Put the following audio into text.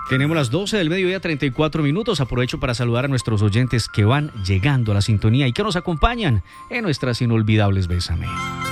Tenemos las 12 del mediodía, 34 minutos. Aprovecho para saludar a nuestros oyentes que van llegando a la sintonía y que nos acompañan en nuestras inolvidables Bésame.